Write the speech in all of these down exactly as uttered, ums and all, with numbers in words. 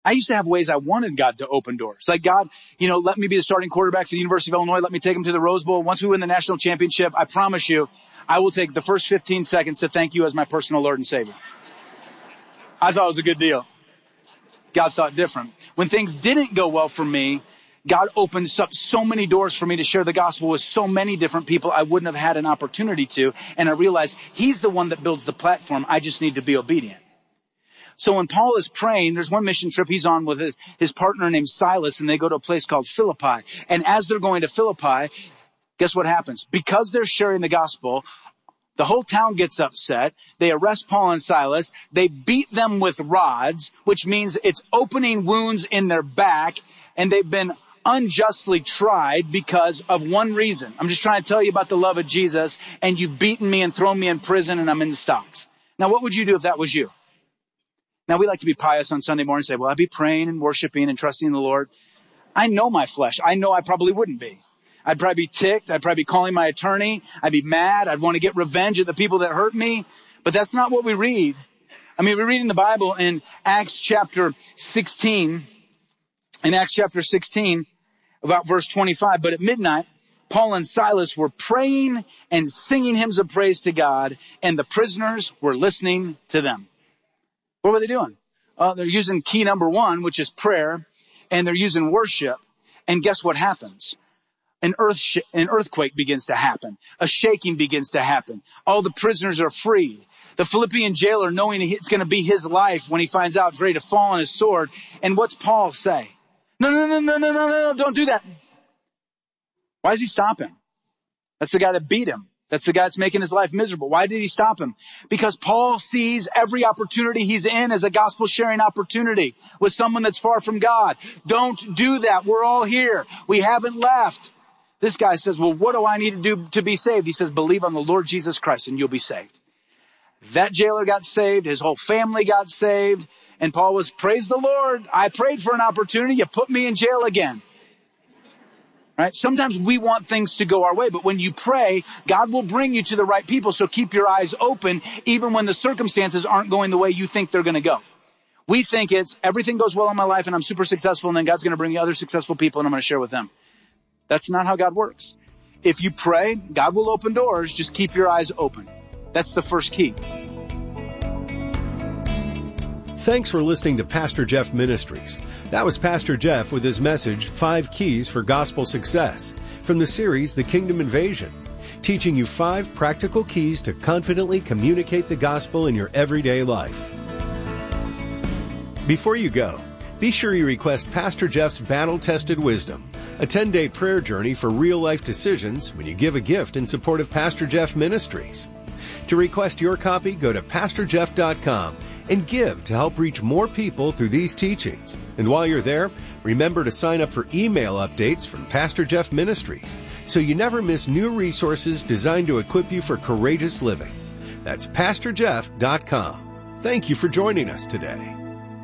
I used to have ways I wanted God to open doors. Like, God, you know, let me be the starting quarterback for the University of Illinois. Let me take him to the Rose Bowl. Once we win the national championship, I promise you, I will take the first fifteen seconds to thank you as my personal Lord and Savior. I thought it was a good deal. God thought different. When things didn't go well for me, God opened up so many doors for me to share the gospel with so many different people I wouldn't have had an opportunity to. And I realized he's the one that builds the platform. I just need to be obedient. So when Paul is praying, there's one mission trip he's on with his, his partner named Silas, and they go to a place called Philippi. And as they're going to Philippi, guess what happens? Because they're sharing the gospel, the whole town gets upset. They arrest Paul and Silas. They beat them with rods, which means it's opening wounds in their back. And they've been unjustly tried because of one reason. I'm just trying to tell you about the love of Jesus, and you've beaten me and thrown me in prison, and I'm in the stocks. Now, what would you do if that was you? Now, we like to be pious on Sunday morning and say, well, I'd be praying and worshiping and trusting in the Lord. I know my flesh. I know I probably wouldn't be. I'd probably be ticked. I'd probably be calling my attorney. I'd be mad. I'd want to get revenge at the people that hurt me. But that's not what we read. I mean, we read in the Bible in Acts chapter sixteen, in Acts chapter sixteen, about verse twenty-five. But at midnight, Paul and Silas were praying and singing hymns of praise to God, and the prisoners were listening to them. What were they doing? Uh, they're using key number one, which is prayer, and they're using worship. And guess what happens? An earth sh- an earthquake begins to happen. A shaking begins to happen. All the prisoners are freed. The Philippian jailer, knowing it's going to be his life when he finds out, is ready to fall on his sword. And what's Paul say? No, no, no, no, no, no, no, don't do that. Why does he stop him? That's the guy that beat him. That's the guy that's making his life miserable. Why did he stop him? Because Paul sees every opportunity he's in as a gospel sharing opportunity with someone that's far from God. Don't do that. We're all here. We haven't left. This guy says, well, what do I need to do to be saved? He says, believe on the Lord Jesus Christ and you'll be saved. That jailer got saved. His whole family got saved. And Paul was, praise the Lord. I prayed for an opportunity. You put me in jail again. Right? Sometimes we want things to go our way, but when you pray, God will bring you to the right people. So keep your eyes open, even when the circumstances aren't going the way you think they're going to go. We think it's everything goes well in my life and I'm super successful, and then God's going to bring you other successful people and I'm going to share with them. That's not how God works. If you pray, God will open doors. Just keep your eyes open. That's the first key. Thanks for listening to Pastor Jeff Ministries. That was Pastor Jeff with his message, Five Keys for Gospel Success, from the series, The Kingdom Invasion, teaching you five practical keys to confidently communicate the gospel in your everyday life. Before you go, be sure you request Pastor Jeff's Battle-Tested Wisdom, a ten-day prayer journey for real-life decisions when you give a gift in support of Pastor Jeff Ministries. To request your copy, go to pastor jeff dot com and give to help reach more people through these teachings. And while you're there, remember to sign up for email updates from Pastor Jeff Ministries so you never miss new resources designed to equip you for courageous living. That's pastor jeff dot com. Thank you for joining us today.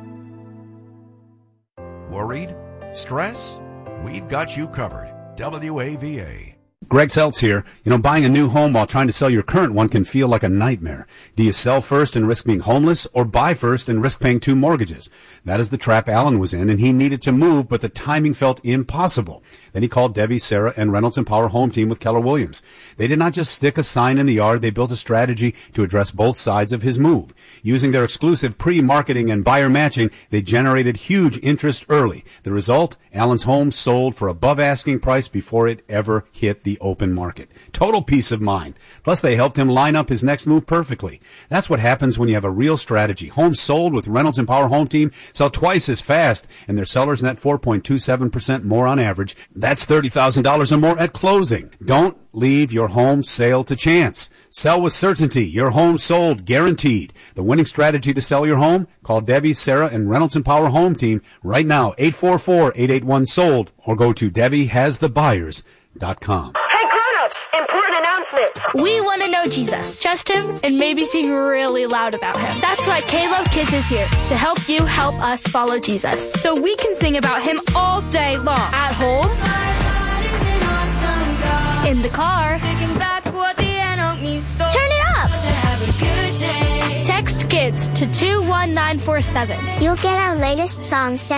Worried? Stress? We've got you covered. W A V A. Greg Seltz here. You know, buying a new home while trying to sell your current one can feel like a nightmare. Do you sell first and risk being homeless, or buy first and risk paying two mortgages? That is the trap Alan was in, and he needed to move, but the timing felt impossible. Then he called Debbie, Sarah, and Reynolds and Power Home Team with Keller Williams. They did not just stick a sign in the yard. They built a strategy to address both sides of his move. Using their exclusive pre-marketing and buyer matching, they generated huge interest early. The result? Alan's home sold for above asking price before it ever hit the open market. Total peace of mind. Plus, they helped him line up his next move perfectly. That's what happens when you have a real strategy. Homes sold with Reynolds and Power Home Team sell twice as fast, and their sellers net four point two seven percent more on average. That's thirty thousand dollars or more at closing. Don't leave your home sale to chance. Sell with certainty. Your home sold, guaranteed. The winning strategy to sell your home? Call Debbie, Sarah, and Reynolds and Power Home Team right now, eight four four, eight eight one, sold, or go to debbie has the buyers dot com. Hey, grown-ups, important announcement. We want to know Jesus, trust him, and maybe sing really loud about him. That's why K-Love Kids is here to help you help us follow Jesus, so we can sing about him all day long. At home, in the car, turn it up. Text KIDS Kids to two one nine four seven. You'll get our latest songs sent